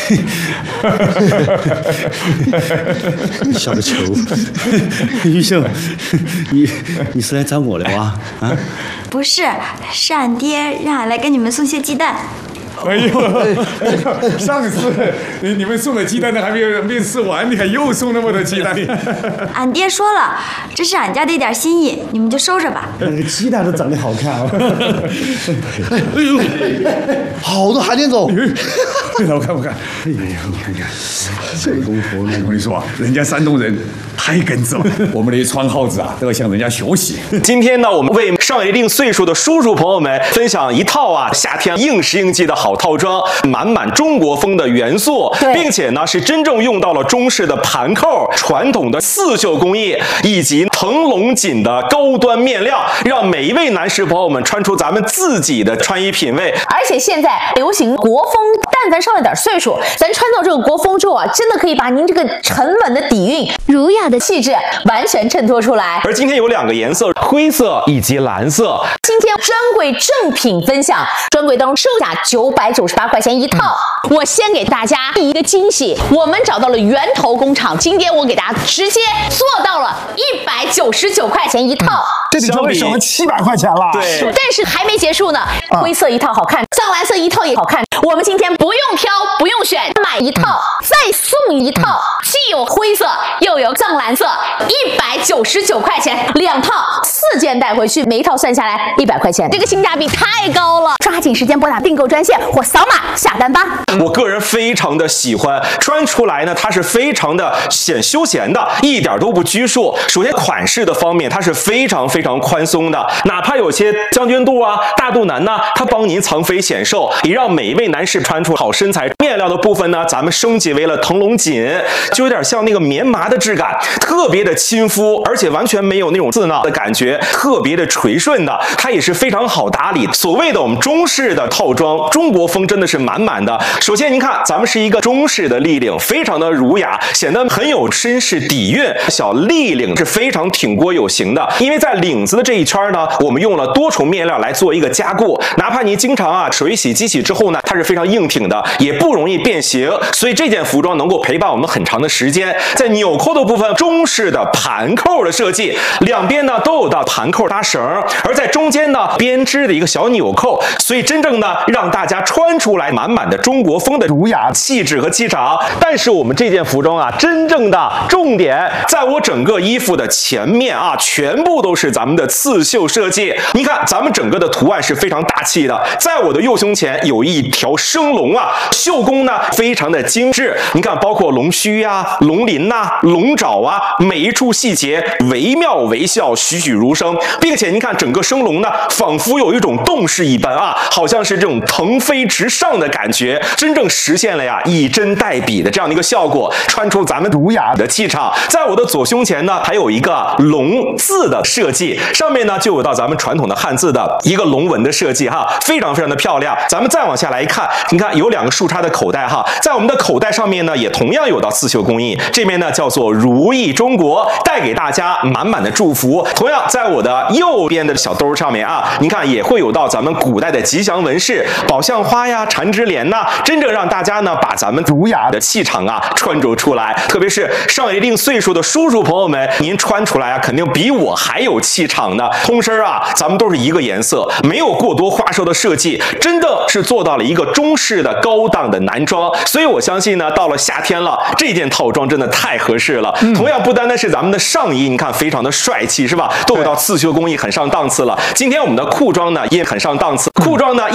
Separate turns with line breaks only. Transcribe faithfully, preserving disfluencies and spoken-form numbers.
小个球，玉秀，你你是来找我的哇？啊？
不是，是俺爹让俺来给你们送些鸡蛋。
哎呦，上次你你们送的鸡蛋都还没有没吃完，你还又送那么多鸡蛋？
俺爹说了，这是俺家的一点心意，你们就收着吧。
那个鸡蛋都长得好看哦。
哎呦，好多海淀走。
来，我看我看。哎呀，你看看，这功夫，我跟你说啊，人家山东人太根子了，我们这些川号子啊，都要向人家学习。
今天呢，我们为上一定岁数的叔叔朋友们分享一套啊夏天应时应季的好套装，满满中国风的元素，并且呢是真正用到了中式的盘扣、传统的刺绣工艺以及腾龙锦的高端面料，让每一位男士朋友们穿出咱们自己的穿衣品味。
而且现在流行国风，但咱上了点岁数，咱穿到这个国风之后啊，真的可以把您这个沉稳的底蕴、儒雅的气质完全衬托出来。
而今天有两个颜色，灰色以及蓝色。
今天专柜正品分享，专柜当中售价九百九十八块钱一套。嗯、我先给大家第一个惊喜，我们找到了源头工厂，今天我给大家直接做到了一百九十九块钱一套。嗯、
这里就省了七百块钱了。
对，
但是还没结束呢，灰色一套好看，藏蓝色一套也好看。我们今天不用挑，不用选，买一套、嗯、再送一套，既有灰色又有藏蓝色，一百九十九块钱两套，四件带回去，每一套算下来一百块钱，这个性价比太高了！抓紧时间拨打订购专线或扫码下单吧。
我个人非常的喜欢，穿出来呢，它是非常的显休闲的，一点都不拘束。首先款式的方面，它是非常非常宽松的，哪怕有些将军肚啊、大肚腩呢，它帮您藏肥显瘦，也让每一位男士穿出好身材。面料的部分呢，咱们升级为了腾龙锦，就有点像那个棉麻的质感，特别的亲肤，而且完全没有那种刺挠的感觉，特别的垂顺的，它也是非常好打理。所谓的我们中式的套装，中国风真的是满满的。首先您看，咱们是一个中式的立领，非常的儒雅，显得很有绅士底蕴。小立领是非常挺锅有型的，因为在领子的这一圈呢，我们用了多重面料来做一个加固，哪怕您经常啊水洗机洗之后呢，它是非常硬挺的，也不容易变形，所以这件服装能够陪伴我们很长的时间。在纽扣的部分，中式的盘扣的设计，两边呢都有到盘扣搭绳，而在中间呢编织的一个小纽扣，所以真正呢让大家穿出来满满的中国风的儒雅气质和气场。但是我们这件服装啊，真正的重点在我整个衣服的前面啊，全部都是咱们的刺绣设计。你看咱们整个的图案是非常大气的，在我的右胸前有一条生龙啊，绣工呢非常的精致。你看包括龙须啊、龙鳞呐、啊、龙爪啊，每一处细节惟妙惟肖，栩栩如生，并且您看整个生龙呢，仿佛有一种动势一般啊，好像是这种腾飞直上的感觉，真正实现了呀以针代笔的这样的一个效果，穿出咱们儒雅的气场。在我的左胸前呢，还有一个龙字的设计，上面呢就有到咱们传统的汉字的一个龙纹的设计哈，非常非常的漂亮。咱们再往下来一看，你看有两个竖插的口袋哈，在我们的口袋上面呢，也同样有到刺绣工艺，这边呢叫做如意中国，带给大家满满的祝福。同样在我的右边的小兜上面啊，你看也会有到咱们古代的吉祥纹饰，宝相花呀、缠枝莲呐，真正让大家呢把咱们儒雅的气场啊穿着出来。特别是上一定岁数的叔叔朋友们，您穿出来啊，肯定比我还有气场呢。通身啊，咱们都是一个颜色，没有过多花哨的设计，真的是做到了一个中式的高档的男装。所以我相信呢，到了夏天了，这件套装真的太合适了。嗯、同样不单单是咱们的上衣，你看非常的帅气，是吧？都有到刺绣工艺，很上档次了。今天我们的裤装呢也很上档次，裤装呢。